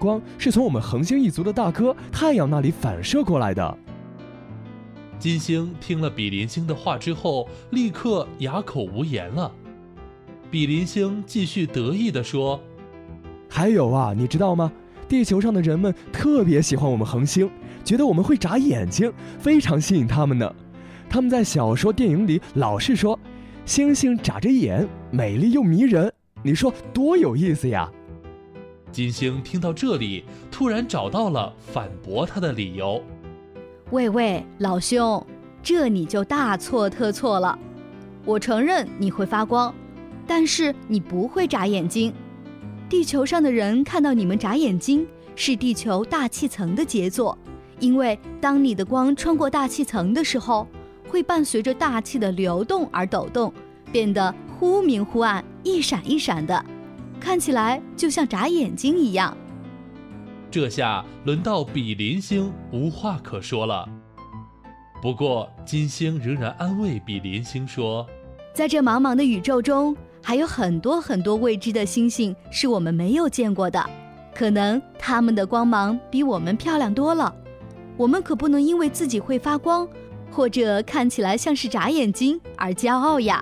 光是从我们恒星一族的大哥太阳那里反射过来的。 金星听了比邻星的话之后，立刻哑口无言了。比邻星继续得意地说： 还有啊，你知道吗？地球上的人们特别喜欢我们恒星，觉得我们会眨眼睛，非常吸引他们呢。他们在小说电影里老是说星星眨着眼，美丽又迷人，你说多有意思呀。 金星听到这里，突然找到了反驳他的理由。 喂，老兄，这你就大错特错了。我承认你会发光，但是你不会眨眼睛。地球上的人看到你们眨眼睛，是地球大气层的杰作，因为当你的光穿过大气层的时候，会伴随着大气的流动而抖动，变得忽明忽暗，一闪一闪的，看起来就像眨眼睛一样。 这下轮到比邻星无话可说了。不过金星仍然安慰比邻星说， 在这茫茫的宇宙中，还有很多很多未知的星星是我们没有见过的，可能它们的光芒比我们漂亮多了。我们可不能因为自己会发光，或者看起来像是眨眼睛而骄傲呀。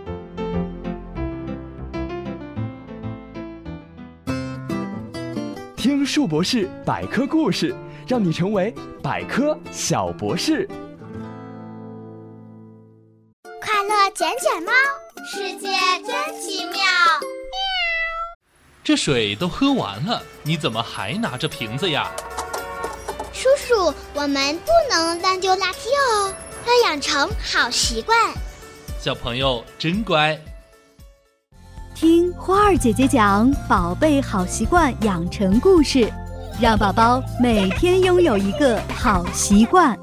听树博士百科故事，让你成为百科小博士。 快乐捡捡猫，世界真奇妙。 这水都喝完了，你怎么还拿着瓶子呀？ 叔叔，我们不能乱丢垃圾哦，要养成好习惯。 小朋友真乖。 听花儿姐姐讲宝贝好习惯养成故事，让宝宝每天拥有一个好习惯。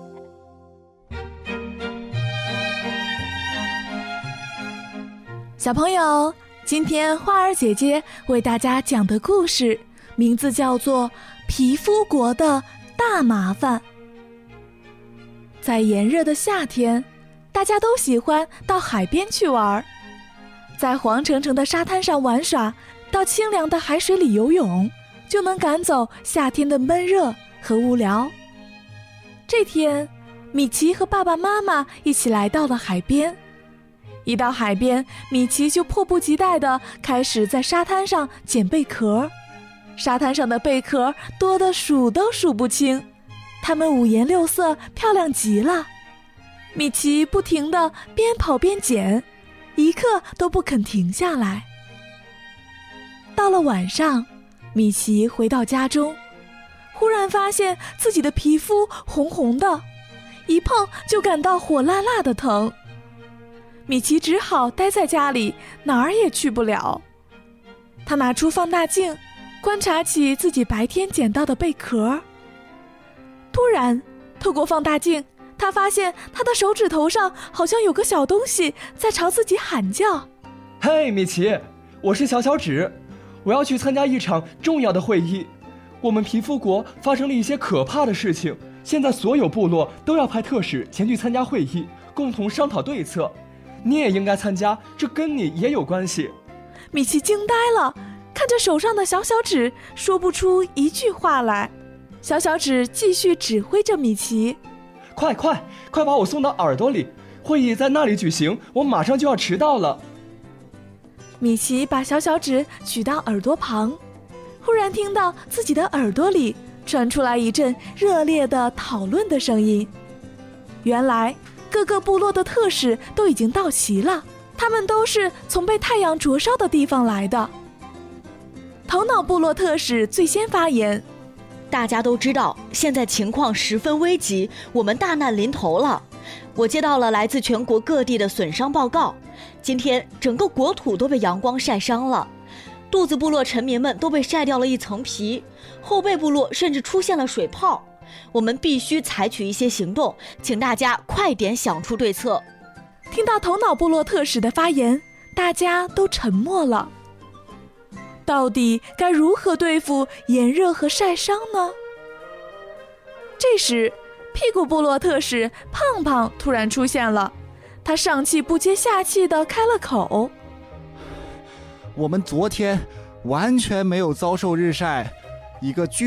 小朋友，今天花儿姐姐为大家讲的故事名字叫做《皮肤国的大麻烦》。在炎热的夏天，大家都喜欢到海边去玩，在黄澄澄的沙滩上玩耍，到清凉的海水里游泳，就能赶走夏天的闷热和无聊。这天，米奇和爸爸妈妈一起来到了海边。一到海边，米奇就迫不及待地开始在沙滩上捡贝壳。沙滩上的贝壳多得数都数不清，它们五颜六色，漂亮极了。米奇不停地边跑边捡，一刻都不肯停下来。到了晚上，米奇回到家中，忽然发现自己的皮肤红红的，一碰就感到火辣辣的疼。米奇只好待在家里，哪儿也去不了。他拿出放大镜，观察起自己白天捡到的贝壳。突然，透过放大镜，他发现他的手指头上好像有个小东西在朝自己喊叫。 嘿，米奇，我是小指，我要去参加一场重要的会议。我们皮肤国发生了一些可怕的事情，现在所有部落都要派特使前去参加会议，共同商讨对策。你也应该参加，这跟你也有关系。 米奇惊呆了，看着手上的小指，说不出一句话来。小指继续指挥着米奇， 快把我送到耳朵里，会议在那里举行，我马上就要迟到了。 米奇把小指举到耳朵旁，忽然听到自己的耳朵里传出来一阵热烈的讨论的声音。原来各个部落的特使都已经到齐了，他们都是从被太阳灼烧的地方来的。头脑部落特使最先发言： 大家都知道，现在情况十分危急，我们大难临头了。我接到了来自全国各地的损伤报告，今天整个国土都被阳光晒伤了，肚子部落臣民们都被晒掉了一层皮，后背部落甚至出现了水泡。我们必须采取一些行动，请大家快点想出对策。 听到头脑部落特使的发言，大家都沉默了。到底该如何对付炎热和晒伤呢？这时，屁股部落特使胖胖突然出现了，他上气不接下气地开了口： 我们昨天完全没有遭受日晒，一个